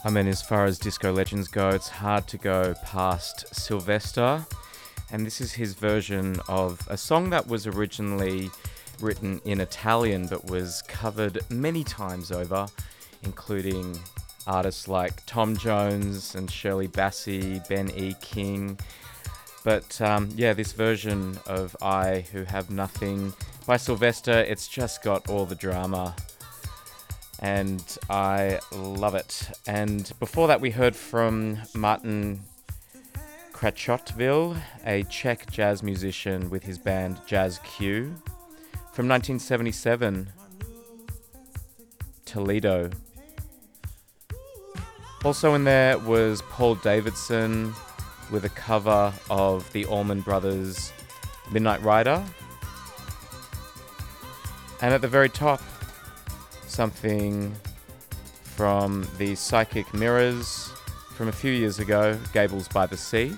I mean, as far as disco legends go, it's hard to go past Sylvester. And this is his version of a song that was originally written in Italian but was covered many times over, including artists like Tom Jones and Shirley Bassey, Ben E. King. But this version of I Who Have Nothing by Sylvester, it's just got all the drama. And I love it. And before that, we heard from Martin Krachotville, a Czech jazz musician with his band Jazz Q, from 1977, Toledo. Also in there was Paul Davidson with a cover of the Allman Brothers' Midnight Rider. And at the very top, something from the Psychic Mirrors from a few years ago, Gables by the Sea.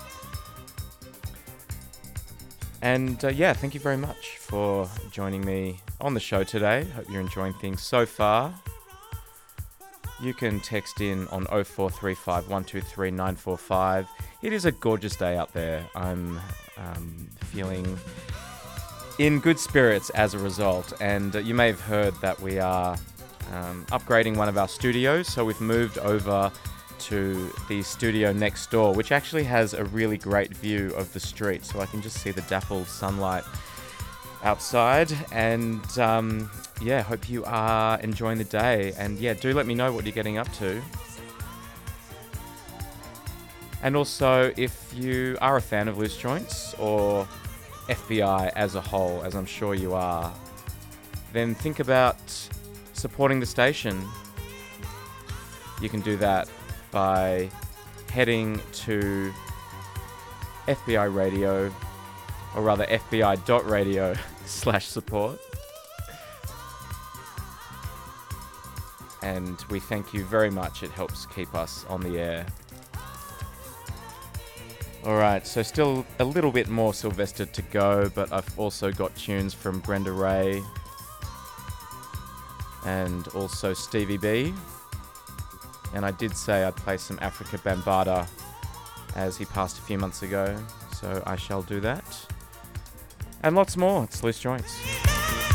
And thank you very much for joining me on the show today. Hope you're enjoying things so far. You can text in on 0435 123 945. It is a gorgeous day out there. I'm feeling in good spirits as a result. And you may have heard that we are upgrading one of our studios. So we've moved over to the studio next door, which actually has a really great view of the street. So I can just see the dappled sunlight outside. And hope you are enjoying the day. And do let me know what you're getting up to. And also, if you are a fan of Loose Joints or FBI as a whole, as I'm sure you are, then think about supporting the station. You can do that by heading to FBI Radio, or rather fbi.radio/support. And we thank you very much. It helps keep us on the air. Alright, so still a little bit more Sylvester to go, but I've also got tunes from Brenda Ray and also Stevie B. And I did say I'd play some Africa Bambaataa as he passed a few months ago, so I shall do that. And lots more. It's Loose Joints.